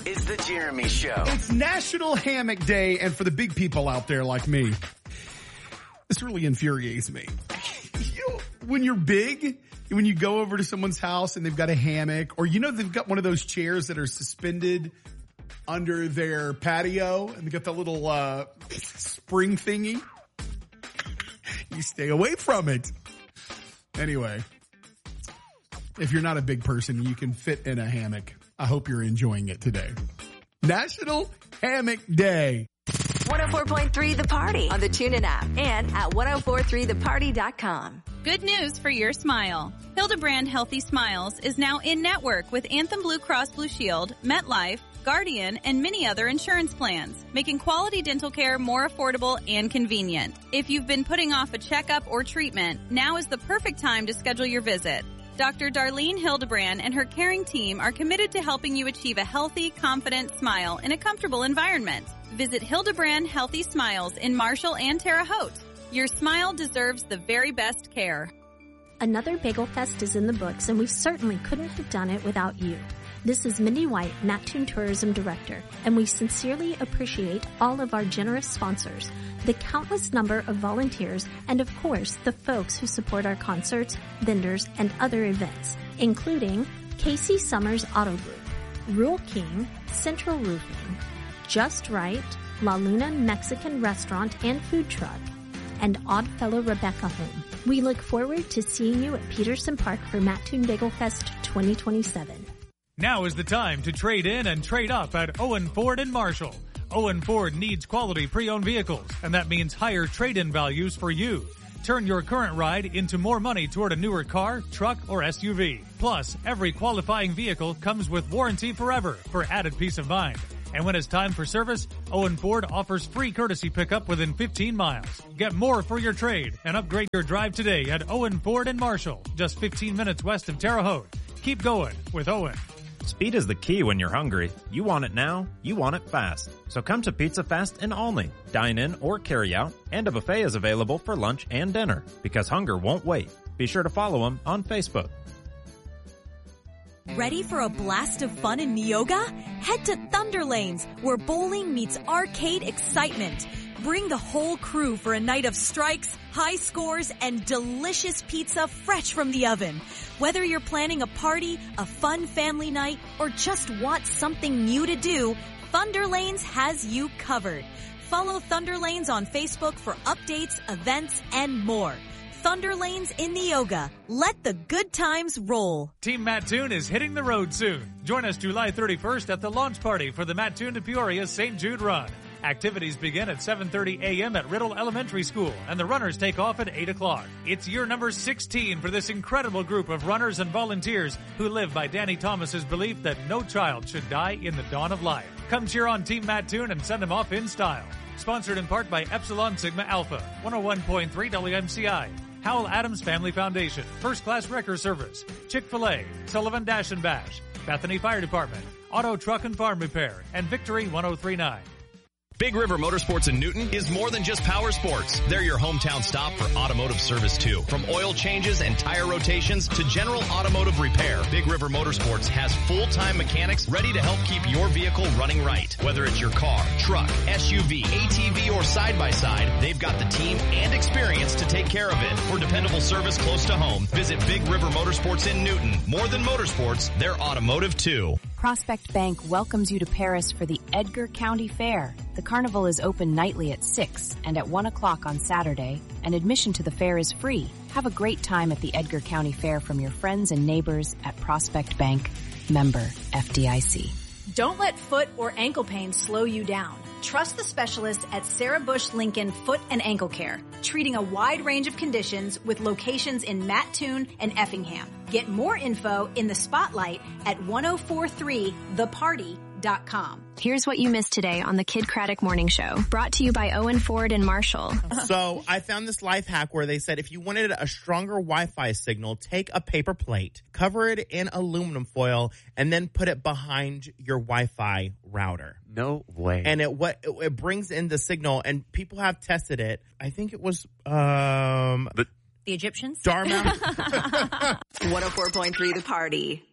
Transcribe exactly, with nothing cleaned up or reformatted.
is The Jeremy Show. It's National Hammock Day, and for the big people out there like me, this really infuriates me. You know, when you're big, when you go over to someone's house and they've got a hammock, or you know they've got one of those chairs that are suspended under their patio, and they got the little uh spring thingy, you stay away from it. Anyway, if you're not a big person, you can fit in a hammock. I hope you're enjoying it today. National Hammock Day. one oh four point three The Party on the TuneIn app and at ten forty-three the party dot com. Good news for your smile. Hildebrand Healthy Smiles is now in-network with Anthem Blue Cross Blue Shield, MetLife, Guardian, and many other insurance plans, making quality dental care more affordable and convenient. If you've been putting off a checkup or treatment, now is the perfect time to schedule your visit. Doctor Darlene Hildebrand and her caring team are committed to helping you achieve a healthy, confident smile in a comfortable environment. Visit Hildebrand Healthy Smiles in Marshall and Terre Haute. Your smile deserves the very best care. Another Bagel Fest is in the books, and we certainly couldn't have done it without you. This is Mindy White, Mattoon Tourism Director, and we sincerely appreciate all of our generous sponsors, the countless number of volunteers, and of course, the folks who support our concerts, vendors, and other events, including Casey Summers Auto Group, Rural King, Central Roofing, Just Right, La Luna Mexican Restaurant and Food Truck, and Oddfellow Rebecca Home. We look forward to seeing you at Peterson Park for Mattoon Bagel Fest twenty twenty-seven. Now is the time to trade in and trade up at Owen Ford in Marshall. Owen Ford needs quality pre-owned vehicles, and that means higher trade-in values for you. Turn your current ride into more money toward a newer car, truck, or S U V. Plus, every qualifying vehicle comes with warranty forever for added peace of mind. And when it's time for service, Owen Ford offers free courtesy pickup within fifteen miles. Get more for your trade and upgrade your drive today at Owen Ford in Marshall, just fifteen minutes west of Terre Haute. Keep going with Owen. Speed is the key when you're hungry. You want it now, you want it fast. So come to Pizza Fast in Olney. Dine in or carry out, and a buffet is available for lunch and dinner, because hunger won't wait. Be sure to follow them on Facebook. Ready for a blast of fun in Neoga? Head to Thunder Lanes, where bowling meets arcade excitement. Bring the whole crew for a night of strikes, high scores, and delicious pizza fresh from the oven. Whether you're planning a party, a fun family night, or just want something new to do, Thunder Lanes has you covered. Follow Thunder Lanes on Facebook for updates, events, and more. Thunder Lanes in Neoga. Let the good times roll. Team Mattoon is hitting the road soon. Join us July thirty-first at the launch party for the Mattoon to Peoria Saint Jude Run. Activities begin at seven thirty a.m. at Riddle Elementary School, and the runners take off at eight o'clock. It's year number sixteen for this incredible group of runners and volunteers who live by Danny Thomas's belief that no child should die in the dawn of life. Come cheer on Team Mattoon and send them off in style. Sponsored in part by Epsilon Sigma Alpha, one oh one point three W M C I, Howell Adams Family Foundation, First Class Wrecker Service, Chick-fil-A, Sullivan Dash and Bash, Bethany Fire Department, Auto Truck and Farm Repair, and Victory one oh three nine. Big River Motorsports in Newton is more than just power sports. They're your hometown stop for automotive service too. From oil changes and tire rotations to general automotive repair, Big River Motorsports has full-time mechanics ready to help keep your vehicle running right. Whether it's your car, truck, S U V, A T V, or side-by-side, they've got the team and experience to take care of it. For dependable service close to home, visit Big River Motorsports in Newton. More than motorsports, they're automotive too. Prospect Bank welcomes you to Paris for the Edgar County Fair. The carnival is open nightly at six and at one o'clock on Saturday, and admission to the fair is free. Have a great time at the Edgar County Fair from your friends and neighbors at Prospect Bank. Member F D I C. Don't let foot or ankle pain slow you down. Trust the specialists at Sarah Bush Lincoln Foot and Ankle Care, treating a wide range of conditions with locations in Mattoon and Effingham. Get more info in the spotlight at ten forty-three the party dot com. Here's what you missed today on the Kid Craddock Morning Show, brought to you by Owen Ford and Marshall. So I found this life hack where they said if you wanted a stronger Wi-Fi signal, take a paper plate, cover it in aluminum foil, and then put it behind your Wi-Fi router. No way. And it what it, it brings in the signal, and people have tested it. I think it was um the, the Egyptians. Dartmouth. one oh four point three The Party.